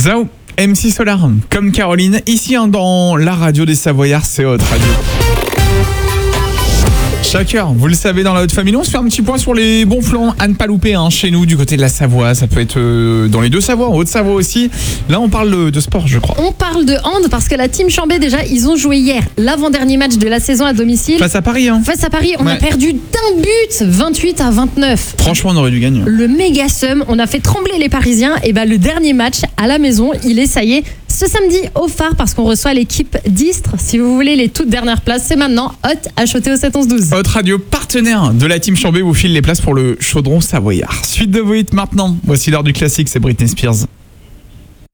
Zao, MC Solar, comme Caroline, ici dans la radio des Savoyards, c'est Haute Radio. Chaque heure, vous le savez, dans la Haute Famille, on se fait un petit point sur les bons plans à ne pas louper chez nous, du côté de la Savoie. Ça peut être dans les deux Savoies, en Haute-Savoie aussi. Là, on parle de sport, je crois. On parle de hand parce que la team Chambé, déjà, ils ont joué hier l'avant-dernier match de la saison à domicile. Face à Paris, Face à Paris, on a perdu d'un but, 28-29. Franchement, on aurait dû gagner. Le méga seum, on a fait trembler les Parisiens. Et le dernier match à la maison, il est, ça y est, ce samedi au phare parce qu'on reçoit l'équipe d'Istres. Si vous voulez les toutes dernières places, c'est maintenant. Haute HOT au 7 11 12. Haute Radio, partenaire de la team Chambé, vous file les places pour le chaudron savoyard. Suite de vos hits maintenant. Voici l'heure du classique, c'est Britney Spears.